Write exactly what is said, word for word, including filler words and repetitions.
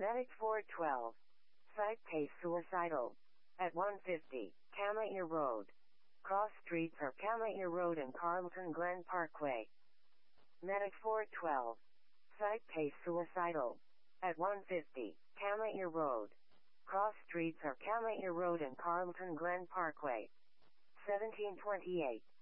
Medic four twelve. Site pace suicidal. At one fifty, Camaitre Road. Cross streets are Camaitre Road and Carlton Glen Parkway. Medic four twelve. Site pace suicidal. At one fifty, Camaitre Road. Cross streets are Camaitre Road and Carlton Glen Parkway. seventeen twenty-eight.